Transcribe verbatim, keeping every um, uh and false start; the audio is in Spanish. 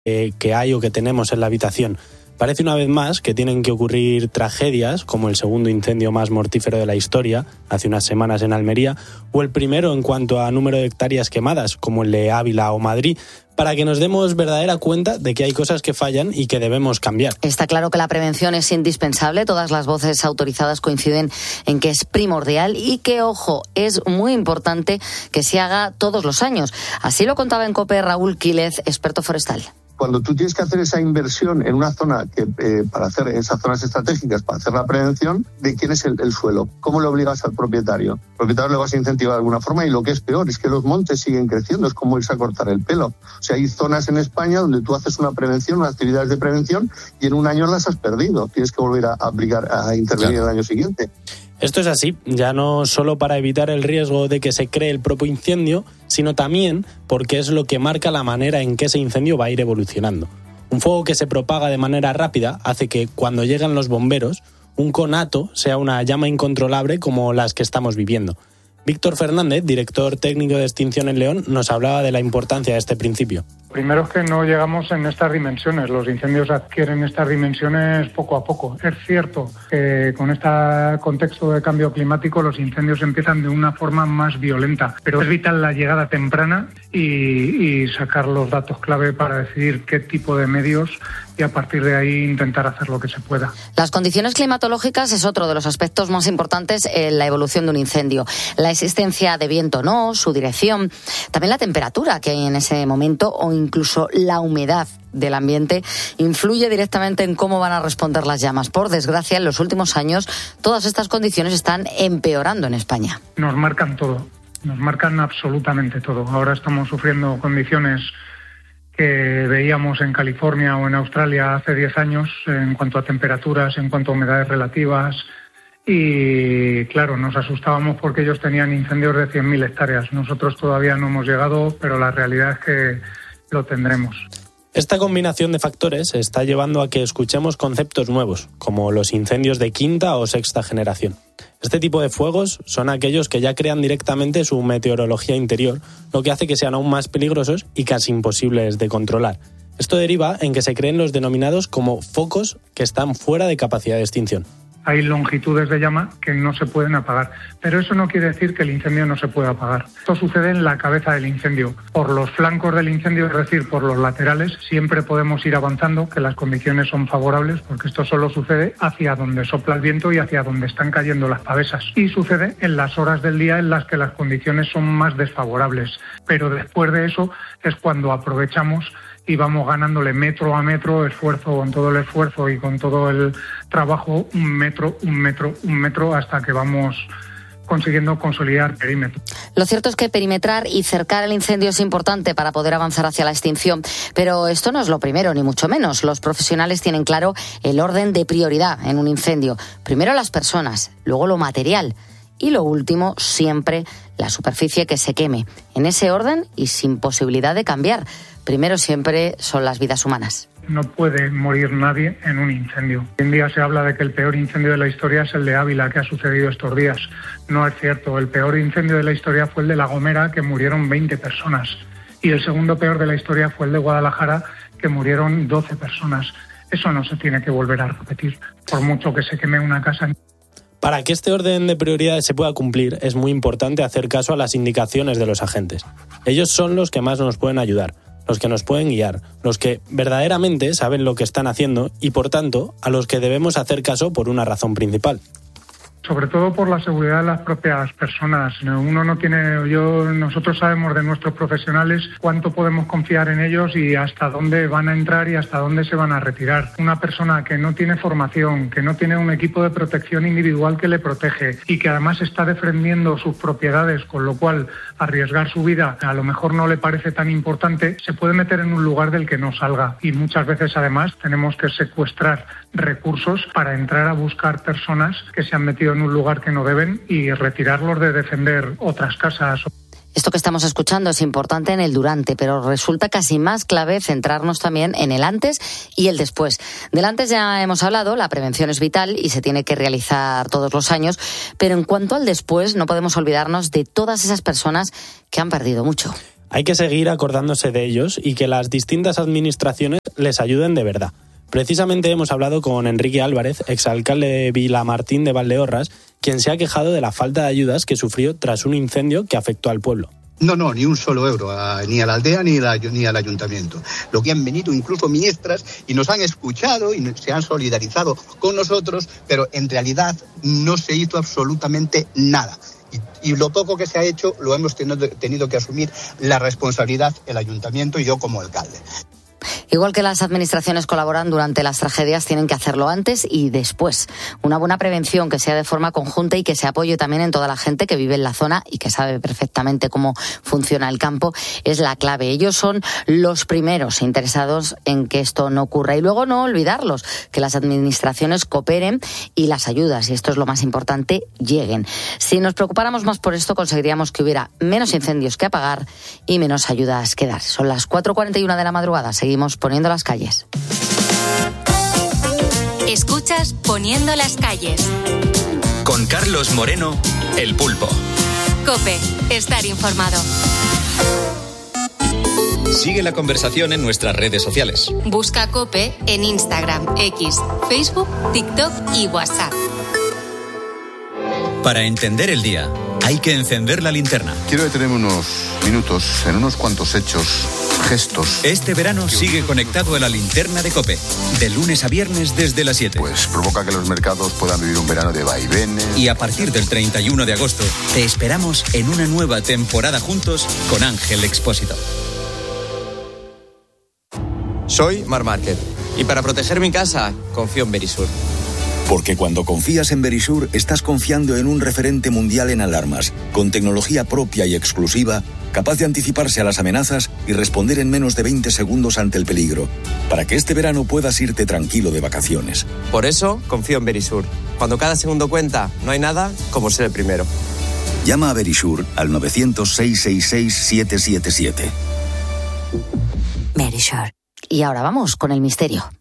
eh, que hay o que tenemos en la habitación. Parece una vez más que tienen que ocurrir tragedias, como el segundo incendio más mortífero de la historia, hace unas semanas en Almería, o el primero en cuanto a número de hectáreas quemadas, como el de Ávila o Madrid, para que nos demos verdadera cuenta de que hay cosas que fallan y que debemos cambiar. Está claro que la prevención es indispensable, todas las voces autorizadas coinciden en que es primordial y que, ojo, es muy importante que se haga todos los años. Así lo contaba en COPE Raúl Quílez, experto forestal. Cuando tú tienes que hacer esa inversión en una zona, que eh, para hacer esas zonas estratégicas, para hacer la prevención, ¿de quién es el, el suelo? ¿Cómo le obligas al propietario? Al propietario le vas a incentivar de alguna forma y lo que es peor es que los montes siguen creciendo, es como irse a cortar el pelo. O sea, hay zonas en España donde tú haces una prevención, unas actividades de prevención y en un año las has perdido. Tienes que volver a aplicar, a intervenir claro. el año siguiente. Esto es así, ya no solo para evitar el riesgo de que se cree el propio incendio, sino también porque es lo que marca la manera en que ese incendio va a ir evolucionando. Un fuego que se propaga de manera rápida hace que, cuando llegan los bomberos, un conato sea una llama incontrolable como las que estamos viviendo. Víctor Fernández, director técnico de Extinción en León, nos hablaba de la importancia de este principio. Primero es que no llegamos en estas dimensiones, los incendios adquieren estas dimensiones poco a poco. Es cierto que con este contexto de cambio climático los incendios empiezan de una forma más violenta, pero es vital la llegada temprana y, y sacar los datos clave para decidir qué tipo de medios y a partir de ahí intentar hacer lo que se pueda. Las condiciones climatológicas es otro de los aspectos más importantes en la evolución de un incendio. La existencia de viento o no, su dirección, también la temperatura que hay en ese momento o incluso la humedad del ambiente influye directamente en cómo van a responder las llamas. Por desgracia, en los últimos años todas estas condiciones están empeorando en España. Nos marcan todo, nos marcan absolutamente todo. Ahora estamos sufriendo condiciones que veíamos en California o en Australia hace diez años en cuanto a temperaturas, en cuanto a humedades relativas. Y claro, nos asustábamos porque ellos tenían incendios de cien mil hectáreas. Nosotros todavía no hemos llegado, pero la realidad es que lo tendremos. Esta combinación de factores está llevando a que escuchemos conceptos nuevos, como los incendios de quinta o sexta generación. Este tipo de fuegos son aquellos que ya crean directamente su meteorología interior, lo que hace que sean aún más peligrosos y casi imposibles de controlar. Esto deriva en que se creen los denominados como focos que están fuera de capacidad de extinción. Hay longitudes de llama que no se pueden apagar, pero eso no quiere decir que el incendio no se pueda apagar. Esto sucede en la cabeza del incendio. Por los flancos del incendio, es decir, por los laterales, siempre podemos ir avanzando, que las condiciones son favorables, porque esto solo sucede hacia donde sopla el viento y hacia donde están cayendo las pavesas. Y sucede en las horas del día en las que las condiciones son más desfavorables. Pero después de eso es cuando aprovechamos y vamos ganándole metro a metro, esfuerzo con todo el esfuerzo y con todo el trabajo, un metro, un metro, un metro, hasta que vamos consiguiendo consolidar perímetro. Lo cierto es que perimetrar y cercar el incendio es importante para poder avanzar hacia la extinción, pero esto no es lo primero, ni mucho menos. Los profesionales tienen claro el orden de prioridad en un incendio. Primero las personas, luego lo material y lo último, siempre, la superficie que se queme. En ese orden y sin posibilidad de cambiar. Primero siempre son las vidas humanas. No puede morir nadie en un incendio. Hoy en día se habla de que el peor incendio de la historia es el de Ávila, que ha sucedido estos días. No es cierto. El peor incendio de la historia fue el de La Gomera, que murieron veinte personas. Y el segundo peor de la historia fue el de Guadalajara, que murieron doce personas. Eso no se tiene que volver a repetir, por mucho que se queme una casa. Para que este orden de prioridades se pueda cumplir, es muy importante hacer caso a las indicaciones de los agentes. Ellos son los que más nos pueden ayudar, los que nos pueden guiar, los que verdaderamente saben lo que están haciendo y, por tanto, a los que debemos hacer caso por una razón principal. Sobre todo por la seguridad de las propias personas. Uno no tiene, yo, nosotros sabemos de nuestros profesionales cuánto podemos confiar en ellos y hasta dónde van a entrar y hasta dónde se van a retirar. Una persona que no tiene formación, que no tiene un equipo de protección individual que le protege y que además está defendiendo sus propiedades, con lo cual arriesgar su vida a lo mejor no le parece tan importante, se puede meter en un lugar del que no salga. Y muchas veces además tenemos que secuestrar recursos para entrar a buscar personas que se han metido en un lugar que no deben y retirarlos de defender otras casas. Esto que estamos escuchando es importante en el durante, pero resulta casi más clave centrarnos también en el antes y el después. Del antes ya hemos hablado, la prevención es vital y se tiene que realizar todos los años, pero en cuanto al después no podemos olvidarnos de todas esas personas que han perdido mucho. Hay que seguir acordándose de ellos y que las distintas administraciones les ayuden de verdad. Precisamente hemos hablado con Enrique Álvarez, exalcalde de Vilamartín de Valdeorras, quien se ha quejado de la falta de ayudas que sufrió tras un incendio que afectó al pueblo. No, no, ni un solo euro, a, ni a la aldea ni, la, ni al ayuntamiento. Lo que han venido incluso ministras y nos han escuchado y se han solidarizado con nosotros, pero en realidad no se hizo absolutamente nada. Y, y lo poco que se ha hecho lo hemos tenido, tenido que asumir la responsabilidad el ayuntamiento y yo como alcalde. Igual que las administraciones colaboran durante las tragedias, tienen que hacerlo antes y después. Una buena prevención que sea de forma conjunta y que se apoye también en toda la gente que vive en la zona y que sabe perfectamente cómo funciona el campo es la clave. Ellos son los primeros interesados en que esto no ocurra. Y luego no olvidarlos, que las administraciones cooperen y las ayudas, y esto es lo más importante, lleguen. Si nos preocupáramos más por esto, conseguiríamos que hubiera menos incendios que apagar y menos ayudas que dar. Son las cuatro cuarenta y una de la madrugada. Seguimos poniendo las calles. Escuchas Poniendo las calles. Con Carlos Moreno, El Pulpo. COPE, estar informado. Sigue la conversación en nuestras redes sociales. Busca COPE en Instagram, X, Facebook, TikTok y WhatsApp. Para entender el día, hay que encender la linterna. Quiero detenerme unos minutos en unos cuantos hechos, gestos. Este verano sigue conectado a la linterna de COPE, de lunes a viernes desde las siete. Pues provoca que los mercados puedan vivir un verano de vaivenes. Y a partir del treinta y uno de agosto, te esperamos en una nueva temporada juntos con Ángel Expósito. Soy Mar Márquez y para proteger mi casa confío en Verisur. Porque cuando confías en Verisur, estás confiando en un referente mundial en alarmas, con tecnología propia y exclusiva, capaz de anticiparse a las amenazas y responder en menos de veinte segundos ante el peligro, para que este verano puedas irte tranquilo de vacaciones. Por eso confío en Verisur. Cuando cada segundo cuenta, no hay nada como ser el primero. Llama a Verisur al nueve cero cero, seis seis seis, siete siete siete. Verisur. Y ahora vamos con el misterio.